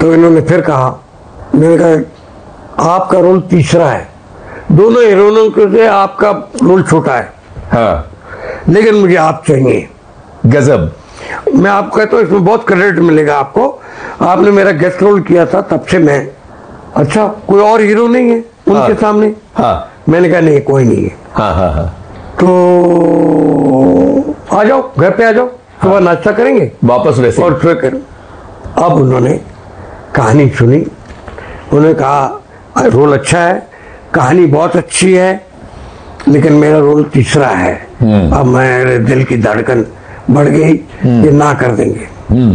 तो इन्होंने फिर कहा, मैंने कहा आपका रोल तीसरा है, दोनों हीरोइनों के से आपका रोल छोटा है, हाँ, लेकिन मुझे आप चाहिए। गजब। मैं आपको कहता हूँ इसमें बहुत क्रेडिट मिलेगा आपको, आपने मेरा गेस्ट रोल किया था, तब से मैं, अच्छा कोई और हीरो नहीं है उनके हाँ, सामने? हाँ, मैंने कहा नहीं कोई नहीं है। हाँ, हाँ, हाँ, तो आ जाओ घर पे आ जाओ, सुबह नाश्ता करेंगे वापस वैसे। और फिर करें। अब उन्होंने कहानी सुनी, उन्होंने कहा रोल अच्छा है, कहानी बहुत अच्छी है, लेकिन मेरा रोल तीसरा है। अब मेरे दिल की धड़कन बढ़ गई, ये ना कर देंगे।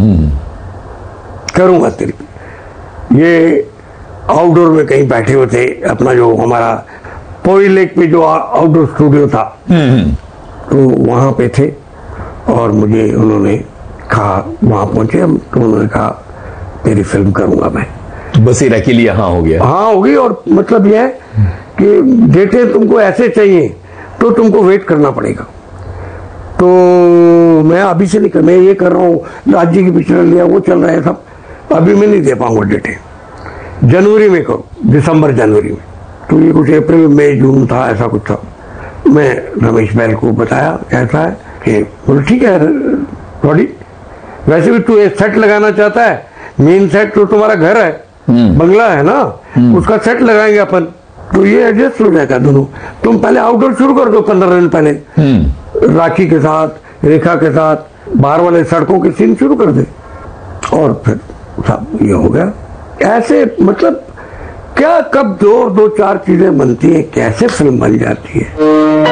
करूंगा तेरी। ये आउटडोर में कहीं बैठे हुए थे, अपना जो हमारा पोई लेक पे जो आउटडोर स्टूडियो था, तो वहां पे थे, और मुझे उन्होंने कहा, वहां पहुंचे हम, तो उन्होंने कहा तेरी फिल्म करूंगा मैं। बसेरा के लिए हाँ हो गया। हाँ होगी, और मतलब यह है कि डेटे तुमको ऐसे चाहिए तो तुमको वेट करना पड़ेगा। तो मैं अभी से नहीं कर, मैं ये कर रहा हूँ, राज्य की पिक्चर लिया, वो चल रहा है सब, अभी मैं नहीं दे पाऊंगा डेटे, जनवरी में करो, दिसंबर जनवरी में। तो ये कुछ अप्रैल मई जून था, ऐसा कुछ था। मैं रमेश बैल को बताया ऐसा है कि बोले ठीक है रॉडी, वैसे भी तू एक सेट लगाना चाहता है, मेन सेट तो तुम्हारा घर है, बंगला है ना, उसका सेट लगाएंगे अपन, तो ये एडजस्ट हो जाएगा दोनों। तुम पहले आउटडोर शुरू कर दो 15 दिन पहले, राखी के साथ, रेखा के साथ, बाहर वाले सड़कों के सीन शुरू कर दे, और फिर सब ये हो गया। ऐसे मतलब क्या, कब दो चार चीजें बनती हैं, कैसे फिल्म बन जाती है।